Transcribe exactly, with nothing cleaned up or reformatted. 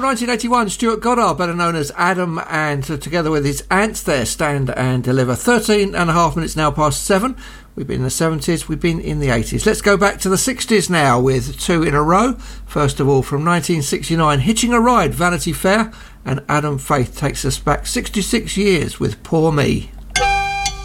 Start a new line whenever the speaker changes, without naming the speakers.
nineteen eighty-one, Stuart Goddard, better known as Adam, and uh, together with his ants there, Stand and Deliver. thirteen and a half minutes now past seven. We've been in the seventies, we've been in the eighties. Let's go back to the sixties now with two in a row. First of all, from nineteen sixty-nine, Hitching a Ride, Vanity Fair, and Adam Faith takes us back sixty-six years with Poor Me.